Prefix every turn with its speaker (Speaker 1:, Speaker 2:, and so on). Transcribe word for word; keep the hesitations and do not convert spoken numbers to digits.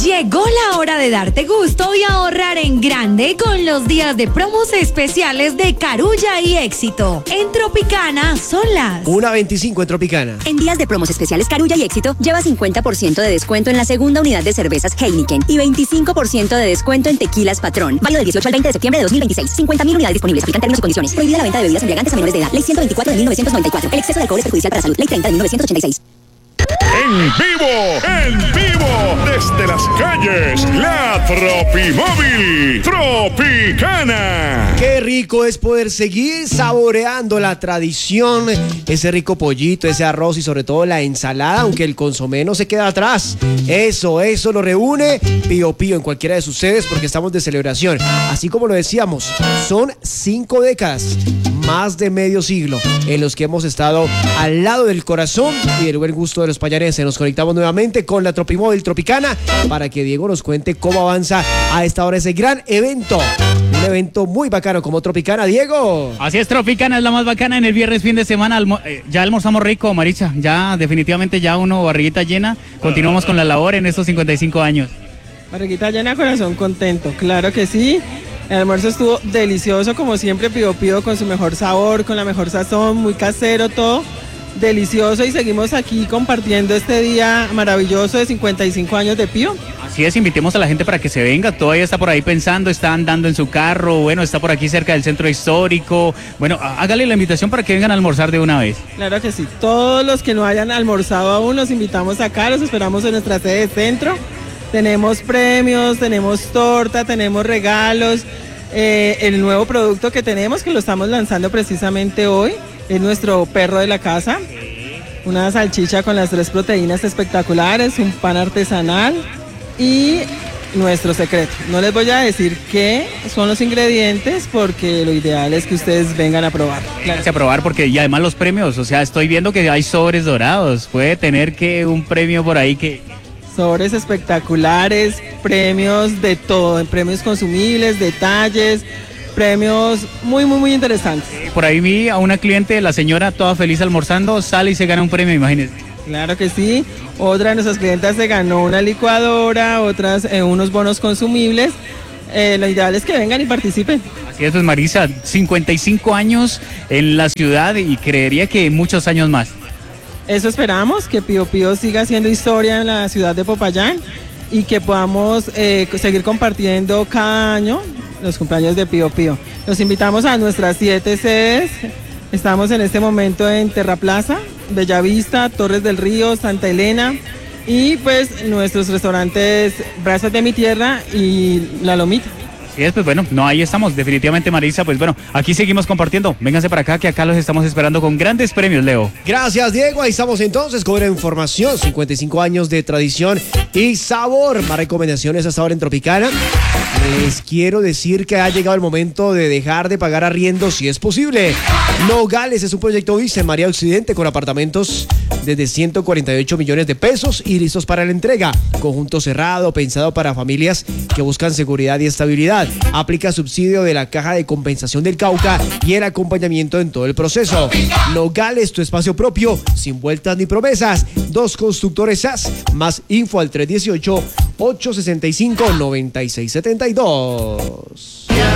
Speaker 1: Llegó la hora de darte gusto y ahorrar en grande con los días de promos especiales de Carulla y Éxito. En Tropicana son las
Speaker 2: una veinticinco en Tropicana.
Speaker 3: En días de promos especiales Carulla y Éxito, lleva cincuenta por ciento de descuento en la segunda unidad de cervezas Heineken y veinticinco por ciento de descuento en tequilas Patrón. Válido del dieciocho al veinte de septiembre de dos mil veintiséis. cincuenta mil unidades disponibles. Aplican términos y condiciones. Prohibida la venta de bebidas embriagantes a menores de edad. Ley ciento veinticuatro de mil novecientos noventa y cuatro. El exceso de alcohol es perjudicial para la salud. Ley treinta de mil novecientos ochenta y seis.
Speaker 4: En vivo, en vivo, desde las calles, la Tropimóvil Tropicana.
Speaker 2: Qué rico es poder seguir saboreando la tradición, ese rico pollito, ese arroz y sobre todo la ensalada, aunque el consomé no se queda atrás. Eso, eso lo reúne Pío Pío en cualquiera de sus sedes porque estamos de celebración. Así como lo decíamos, son cinco décadas, más de medio siglo, en los que hemos estado al lado del corazón y del buen gusto de los payarenses. Nos conectamos nuevamente con la Tropimóvil Tropicana para que Diego nos cuente cómo avanza a esta hora ese gran evento. Un evento muy bacano como Tropicana, Diego.
Speaker 5: Así es, Tropicana es la más bacana. En el viernes fin de semana almo eh, ya almorzamos rico, Maritza. Ya definitivamente ya uno barriguita llena. Continuamos con la labor en estos cincuenta y cinco años.
Speaker 6: Barriguita llena, corazón contento, claro que sí. El almuerzo estuvo delicioso, como siempre, Pío Pío con su mejor sabor, con la mejor sazón, muy casero todo. Delicioso, y seguimos aquí compartiendo este día maravilloso de cincuenta y cinco años de Pío.
Speaker 5: Así es, invitemos a la gente para que se venga. Todavía está por ahí pensando, está andando en su carro, bueno, está por aquí cerca del centro histórico. Bueno, hágale la invitación para que vengan a almorzar de una vez.
Speaker 6: Claro que sí, todos los que no hayan almorzado aún los invitamos acá, los esperamos en nuestra sede de centro. Tenemos premios, tenemos torta, tenemos regalos. Eh, el nuevo producto que tenemos, que lo estamos lanzando precisamente hoy, es nuestro perro de la casa. Una salchicha con las tres proteínas espectaculares, un pan artesanal y nuestro secreto. No les voy a decir qué son los ingredientes porque lo ideal es que ustedes vengan a probar.
Speaker 5: Claro. A probar porque y además los premios, o sea, estoy viendo que hay sobres dorados. Puede tener que un premio por ahí que...
Speaker 6: Sobres espectaculares, premios de todo, premios consumibles, detalles, premios muy, muy, muy interesantes.
Speaker 5: Por ahí vi a una cliente, la señora toda feliz almorzando, sale y se gana un premio, imagínense.
Speaker 6: Claro que sí. Otra de nuestras clientas se ganó una licuadora, otras eh, unos bonos consumibles. Eh, lo ideal es que vengan y participen.
Speaker 5: Así es, pues Marisa, cincuenta y cinco años en la ciudad y creería que muchos años más.
Speaker 6: Eso esperamos, que Pío Pío siga haciendo historia en la ciudad de Popayán y que podamos eh, seguir compartiendo cada año los cumpleaños de Pío Pío. Los invitamos a nuestras siete sedes. Estamos en este momento en Terraplaza, Bellavista, Torres del Río, Santa Elena y pues nuestros restaurantes Brasas de mi Tierra y La Lomita.
Speaker 5: Y después, bueno, no, ahí estamos, definitivamente, Marisa, pues bueno, aquí seguimos compartiendo. Vénganse para acá, que acá los estamos esperando con grandes premios, Leo.
Speaker 2: Gracias, Diego. Ahí estamos entonces con la información. cincuenta y cinco años de tradición y sabor. Más recomendaciones hasta ahora en Tropicana. Les quiero decir que ha llegado el momento de dejar de pagar arriendo si es posible. Nogales es un proyecto Vice en María Occidente con apartamentos desde ciento cuarenta y ocho millones de pesos y listos para la entrega. Conjunto cerrado, pensado para familias que buscan seguridad y estabilidad. Aplica subsidio de la Caja de Compensación del Cauca y el acompañamiento en todo el proceso. Nogales, tu espacio propio, sin vueltas ni promesas. Dos constructores S A S. Más info al tres uno ocho, ocho seis cinco, nueve seis siete dos.